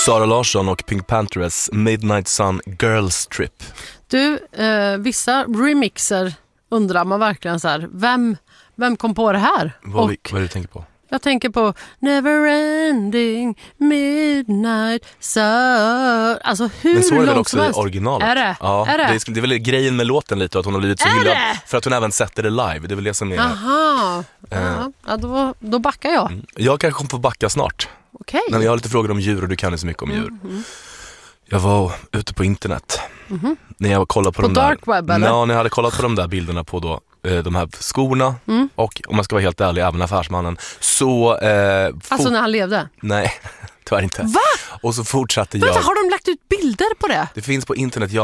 Sara Larsson och Pink Panthers Midnight Sun Girls Trip. Du, vissa remixer undrar man verkligen så här, vem kom på det här? Vad är det du tänker på? Jag tänker på Neverending Midnight Sun. Alltså hur men så är det väl långt också som i helst. originalet? Är det? Ja, Är det? Det är väl grejen med låten lite att hon har blivit så hyllad för att hon även sätter det live. Det är väl det som är... Aha. Ja, då backar jag. Jag kanske kommer få backa snart. Okej. Men jag har lite frågor om djur och du kan ju så mycket om djur. Jag var ute på internet när jag kollade på de dark web, eller? Ja, när jag hade kollat på de där bilderna på då de här skorna och om man ska vara helt ärlig även affärsmannen så Alltså när han levde? nej, tyvärr inte. Va? Och så fortsatte jag. Vänta, har de lagt ut bilder på det? Det finns på internet,